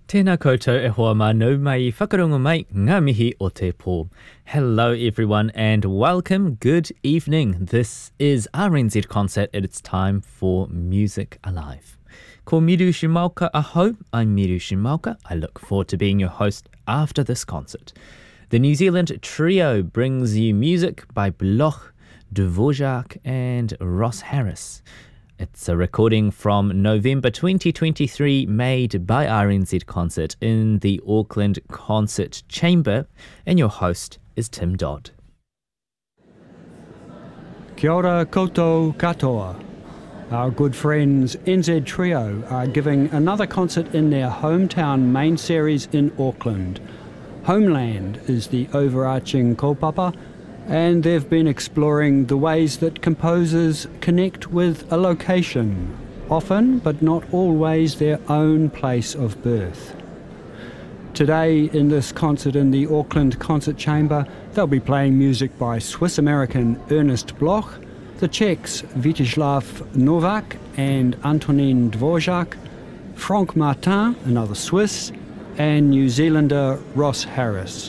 Tēnā koutou e hoa mānau mai whakarongo mai ngā mihi o te pō. Hello everyone and welcome, good evening. This is RNZ Concert and it's time for Music Alive. Ko Miru Shimauka aho, I'm Miru Shimauka. I look forward to being your host after this concert. The New Zealand trio brings you music by Bloch, Dvorak and Ross Harris. It's a recording from November 2023 made by RNZ Concert in the Auckland Concert Chamber, and your host is Tim Dodd. Kia ora koutou katoa. Our good friends NZ Trio are giving another concert in their hometown main series in Auckland. Homeland is the overarching kaupapa, and they've been exploring the ways that composers connect with a location, often but not always their own place of birth. Today in this concert in the Auckland Concert Chamber, they'll be playing music by Swiss-American Ernest Bloch, the Czechs Vítězslav Novák and Antonín Dvořák, Franck Martin, another Swiss, and New Zealander Ross Harris.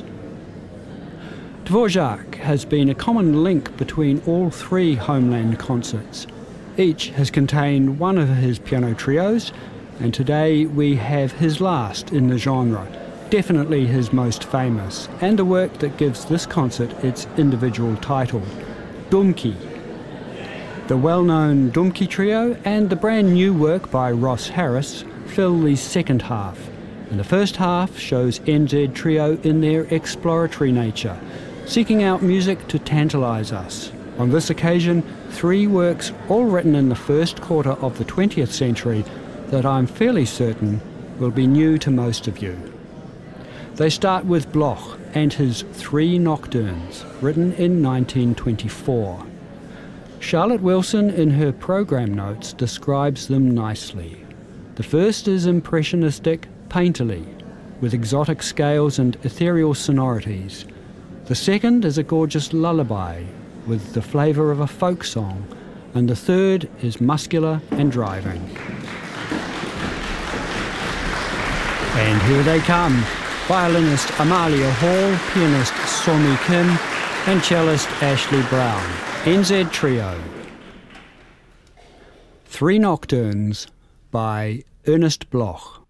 Dvořák has been a common link between all three Homeland concerts. Each has contained one of his piano trios, and today we have his last in the genre, definitely his most famous, and the work that gives this concert its individual title, Dumki. The well-known Dumki Trio and the brand new work by Ross Harris fill the second half, and the first half shows NZ Trio in their exploratory nature, seeking out music to tantalise us. On this occasion, three works all written in the first quarter of the 20th century that I'm fairly certain will be new to most of you. They start with Bloch and his Three Nocturnes, written in 1924. Charlotte Wilson in her programme notes describes them nicely. The first is impressionistic, painterly, with exotic scales and ethereal sonorities. The second is a gorgeous lullaby with the flavour of a folk song, and the third is muscular and driving. And here they come, violinist Amalia Hall, pianist Somi Kim, and cellist Ashley Brown, NZ Trio. Three Nocturnes by Ernest Bloch.